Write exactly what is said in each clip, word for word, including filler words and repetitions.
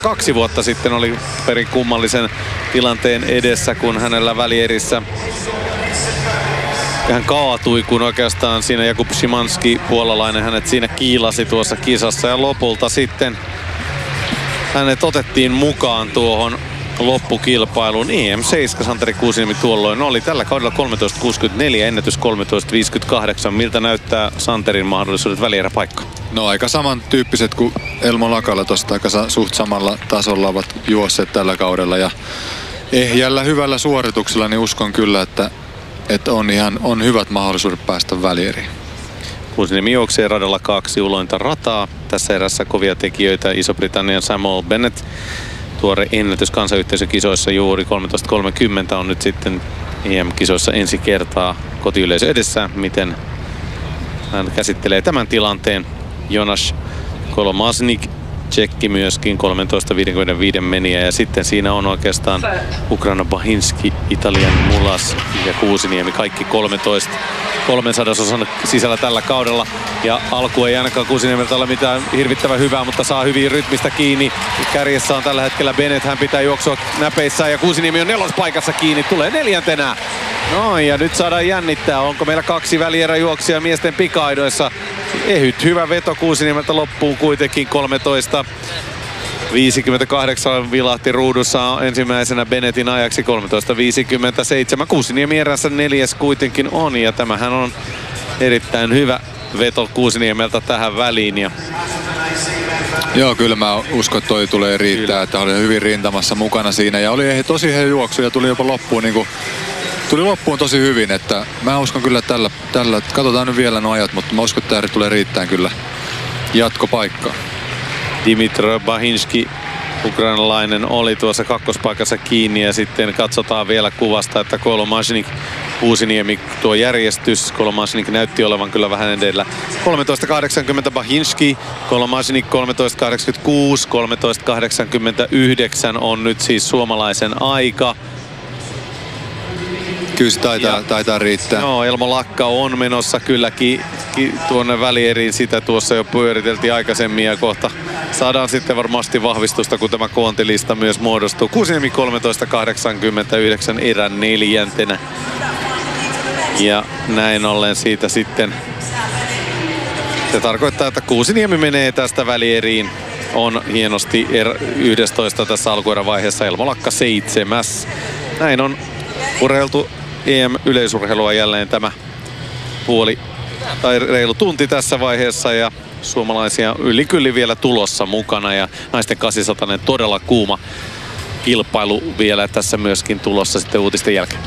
Kaksi vuotta sitten oli perin kummallisen tilanteen edessä, kun hänellä välierissä hän kaatui, kun oikeastaan siinä Jakub Szymanski, puolalainen, hänet siinä kiilasi tuossa kisassa ja lopulta sitten hänet otettiin mukaan tuohon loppukilpailuun. E M seitsemän Santeri Kuusiniemi tuolloin oli tällä kaudella kolmetoista kuusikymmentäneljä, ennätys kolmetoista viisikymmentäkahdeksan. Miltä näyttää Santerin mahdollisuudet välieräpaikkaan? No aika samantyyppiset kuin Elmo Lakala tuosta, aika suht samalla tasolla ovat juosseet tällä kaudella ja ehjällä hyvällä suorituksella niin uskon kyllä, että, että on ihan on hyvät mahdollisuudet päästä välieriin. Kuusiniemi juoksee radalla kaksi ulointa rataa. Tässä erässä kovia tekijöitä Iso-Britannian Samuel Bennett. Tuore ennätys kansayhteisökisoissa juuri kolmetoista kolmekymmentä on nyt sitten E M-kisoissa ensi kertaa kotiyleisö edessä. Miten hän käsittelee tämän tilanteen? Jonas Kolomaznik, tsekki myöskin, kolmetoista viisikymmentäviisi meniä. Ja sitten siinä on oikeastaan Ukraina Bahinski, Italian Mulas ja Kuusiniemi. Kaikki kolmetoista kolmesataasosan sisällä tällä kaudella. Ja alku ei ainakaan Kuusiniemeltä ole mitään hirvittävän hyvää, mutta saa hyvin rytmistä kiinni. Kärjessä on tällä hetkellä Bennett, hän pitää juoksua näpeissään ja Kuusiniemi on nelospaikassa kiinni. Tulee neljäntenä. No ja nyt saadaan jännittää. Onko meillä kaksi välieräjuoksia miesten pikaidoissa? Ehyt hyvä veto Kuusiniemeltä loppuun kuitenkin kolmetoista viisikymmentäkahdeksan vilahti ruudussa ensimmäisenä Bennettin ajaksi kolmetoista viisikymmentäseitsemän. Kuusiniemi erässä neljäs kuitenkin on ja tämähän on erittäin hyvä veto Kuusiniemeltä tähän väliin. Ja joo, kyllä mä uskon, että toi tulee riittää, kyllä. Että oli hyvin rintamassa mukana siinä ja oli tosi hyvä juoksu ja tuli jopa loppuun niin kuin Tuli loppuun tosi hyvin, että mä uskon kyllä tällä, tällä katsotaan nyt vielä nuo ajat, mutta mä uskon, että tämä tulee riittämään kyllä jatkopaikkaa. Dmitro Bahinski, ukrainalainen, oli tuossa kakkospaikassa kiinni ja sitten katsotaan vielä kuvasta, että Kolomaznik, Kuusiniemi tuo järjestys. Kolomaznik näytti olevan kyllä vähän edellä. kolmetoista kahdeksankymmentä Bahinski, Kolomaznik kolmetoista kahdeksankymmentäkuusi, kolmetoista kahdeksankymmentäyhdeksän on nyt siis suomalaisen aika. Kyllä se taitaa, ja, taitaa riittää. Joo, Elmo Lakka on menossa kylläkin ki, tuonne välieriin. Sitä tuossa jo pyöriteltiin aikaisemmin ja kohta saadaan sitten varmasti vahvistusta, kun tämä koontilista myös muodostuu. Kuusiniemi kolmetoista kahdeksankymmentäyhdeksän erän neljäntenä. Ja näin ollen siitä sitten se tarkoittaa, että Kuusiniemi menee tästä välieriin. On hienosti er, yhdestoista tässä alkuerävaiheessa, Elmo Lakka seitsemäs. Näin on urheiltu E M-yleisurheilua jälleen tämä puoli tai reilu tunti tässä vaiheessa ja suomalaisia yli kyllin vielä tulossa mukana ja naisten kahdeksansataa todella kuuma kilpailu vielä tässä myöskin tulossa sitten uutisten jälkeen.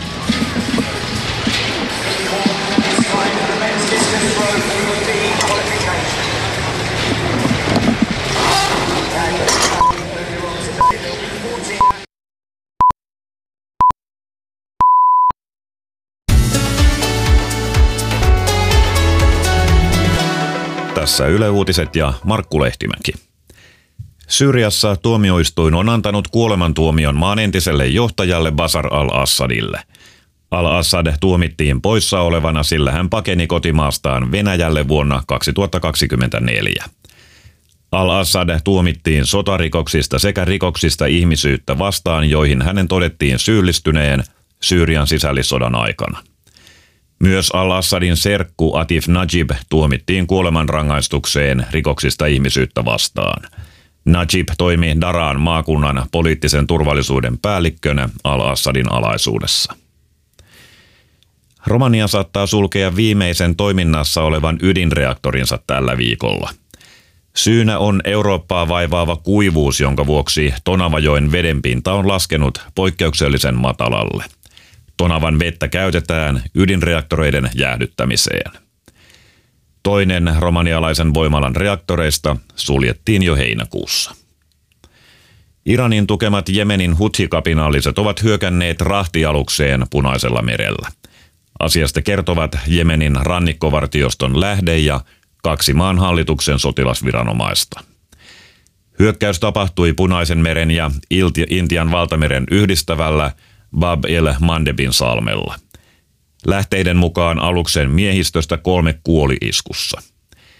Tässä Yle Uutiset ja Markku Lehtimäki. Syyriassa tuomioistuin on antanut kuolemantuomion maan entiselle johtajalle Bashar al-Assadille. Al-Assad tuomittiin poissa olevana, sillä hän pakeni kotimaastaan Venäjälle vuonna kaksituhattakaksikymmentäneljä. Al-Assad tuomittiin sotarikoksista sekä rikoksista ihmisyyttä vastaan, joihin hänen todettiin syyllistyneen Syyrian sisällissodan aikana. Myös al-Assadin serkku Atif Najib tuomittiin kuolemanrangaistukseen rikoksista ihmisyyttä vastaan. Najib toimi Daran maakunnan poliittisen turvallisuuden päällikkönä al-Assadin alaisuudessa. Romania saattaa sulkea viimeisen toiminnassa olevan ydinreaktorinsa tällä viikolla. Syynä on Eurooppaa vaivaava kuivuus, jonka vuoksi Tonavajoen vedenpinta on laskenut poikkeuksellisen matalalle. Tonavan vettä käytetään ydinreaktoreiden jäähdyttämiseen. Toinen romanialaisen voimalan reaktoreista suljettiin jo heinäkuussa. Iranin tukemat Jemenin Huthi-kapinalliset ovat hyökänneet rahtialukseen Punaisella merellä. Asiasta kertovat Jemenin rannikkovartioston lähde ja kaksi maan hallituksen sotilasviranomaista. Hyökkäys tapahtui Punaisen meren ja Intian valtameren yhdistävällä Bab el-Mandebin salmella. Lähteiden mukaan aluksen miehistöstä kolme kuoli iskussa.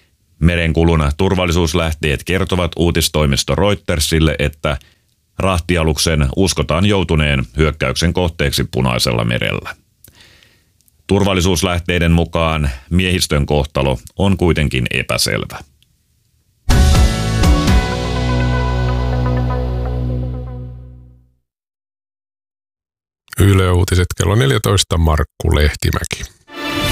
Merenkulun turvallisuuslähteet kertovat uutistoimisto Reutersille, että rahtialuksen uskotaan joutuneen hyökkäyksen kohteeksi Punaisella merellä. Turvallisuuslähteiden mukaan miehistön kohtalo on kuitenkin epäselvä. Yle Uutiset kello neljätoista, Markku Lehtimäki.